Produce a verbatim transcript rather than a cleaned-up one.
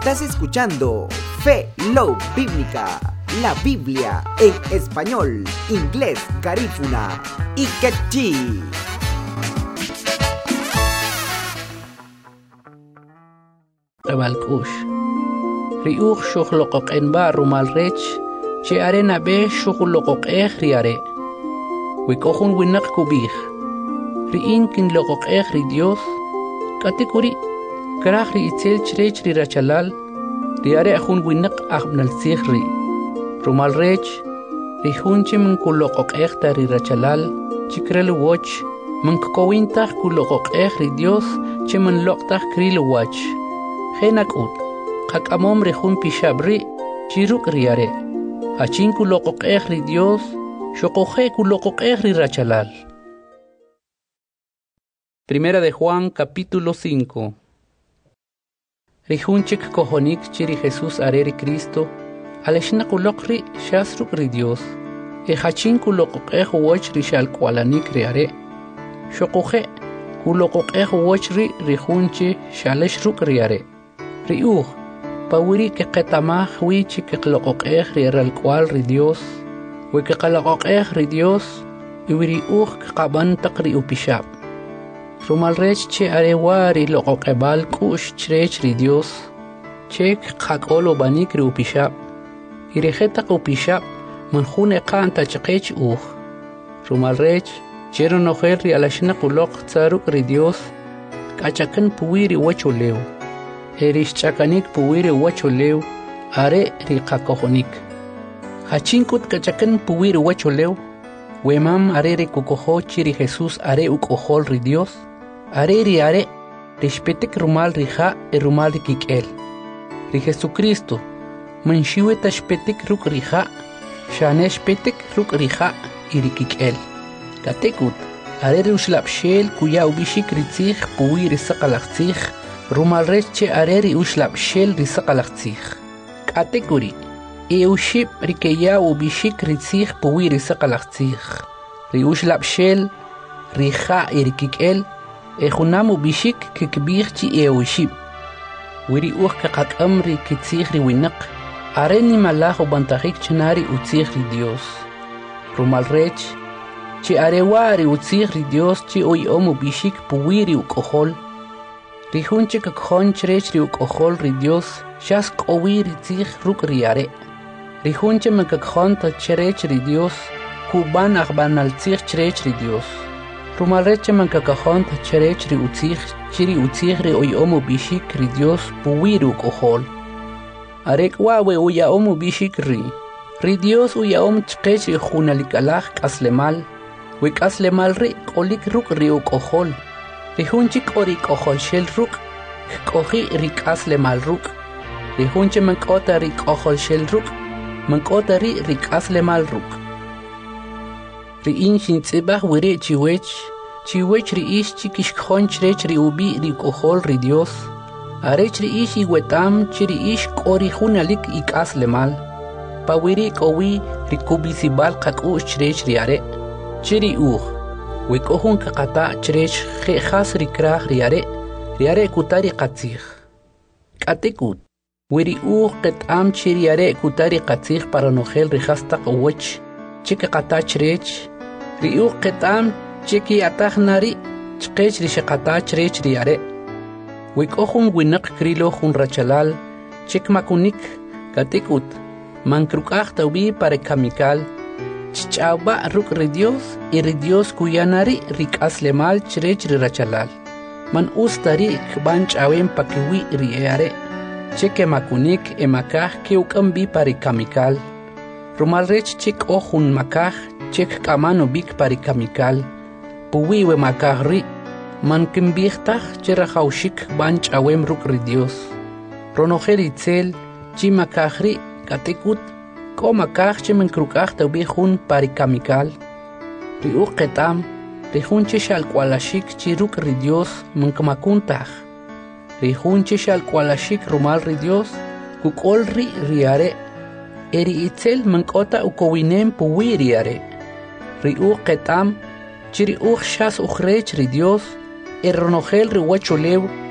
Estás escuchando Fe Love Bíblica, la Biblia en español, inglés, garífuna y quechí. Ebalkush Riuch shukhloqoq enba rumal rech che arena be shukhloqoq riare wikohun winak kubih riin kin loqoq ri Dios katikuri krah ri itzel chrech ri rachalal riare hun winak abnal sihri rumal rech ri hunchi min kuloqoq ta ri rachalal chikrel watch min kowinta kuloqoq ri Dios che min loqta kril watch Henakut, kakamom rejun pishabri, chiruk riare. Achin kuloqoq ri Dios, shokoje kuloqoq ri rachalal. Primera de Juan, capítulo cinco. Rijunchik kohonik chiri Jesús areri Cristo, aleshna kuloqri shasruk ri Dios. E hachin kuloqoq woch rishal kwalanik riare. Shokoje kuloqoq woch ri rijunchi shaleshruk riare. Riuch, pawiri que qetamah wichi que qloqoqej riera al cual ri Dios, we que qaloqoqej ri Dios, y wiriuch que qaban taqri upishab. Rumal rech che arewari loqoqebal kush chrech ri Dios, che qaqolo banik ri upishab, y rejeta upishab, manjune qanta chqech uch. Rumal rech, chero nojel ri alashna quloq tsaruk ri Dios, kachakan puwiri wachuleu. Erish chakanik puwiri wacholeu are riqakohonik. Hachinkut kachakan puwiri wacholeu wemam are rikukoho chiri Jesús are ukohol ri Dios are ri are rishpetik rumal rija e rumal rikikel ri Jesucristo manshiwe tashpetik ruk rija shanesh petik ruk rija y rikikel katekut are rushlapshel kuya ubishik ritzich puwiri saqalachich Rumal reche areri ushlab shel risaqalaqtzich. Katekuri. E ushib rikeya ubishik ritzich puwi risaqalaqtzich. Ri ushlab shel rija irikikel e junam ubishik kikbich chi e ushib. Wiri uch kakakam rikitzich ri winak. Areni malach ubantajik chenari utzich ri Dios. Rumal rech chi arewari utzich ri Dios chi oy om ubishik puwi ri ukohol. Rijunche que conchrech ri ukohol ri Dios, shas kowi ritzich ruk riare. Rijunche me que conta cherech ri Dios, kuban agban al tzich cherech ri Dios. Rumalreche me que conta cherech ri utzich, chiri utzich ri oy omu bishik ri Dios, puwi ri ukohol. Arek wawe uya omu bishik ri. Ri Dios uya om chkech ri junalikalach kaslemal, wik aslemal ri kolik ruk ri ukohol. Rijunchik ori kohol shel ruk, kohi rik asle mal ruk. Rijunche mankota rik kohol shel ruk, mankota ri rik asle mal ruk. Ri in shintzibah wiri chiwech, chiwech ri ish chikish khonchrech ri ubi ri kohol ri Dios. Arech ri ish iwetam chiri ish kori hunalik ik asle mal. Pa wiri kowi ri kubisibal kakush chrech ri are. Chiri uh. Wikohun kakata chrech khas rikrah riare riare kutari qatzich katekut wiri u qetam chiriare kutari qatzich para nojel rihasta qawch chike qata chrech ri u qetam chiki atahnari chqech rishqata chrech riare wikohun winak krilo hun rachalal chik makunik katekut mankrukah tawi para kamikal Chaba ruk ri Dios y ri Dios kuyanari rik aslemal chrech ri rachalal. Man ustari kban chawen pakiwi ri eare. Cheke makunik e makah ke ukambi pari kamikal. Rumal rech chik ohun makah chek kamano bik pari kamikal. Puwi we makah ri. Man kimbiehtah chera haushik ban chawen ruk ri Dios. Ronojeri tzel chi makah ri katekut Koma kachche men krukach te bijun parikamikal. Riu ketam, rihunche shal kwalashik chiruk ri Dios men kamakuntach. Rihunche shal kwalashik rumal ri Dios, kukol ri riare. Eri itzel men kota ukowinem puwi riare. Riu ketam, chiri uch shas uchrech ri Dios, erronogel ri wacholew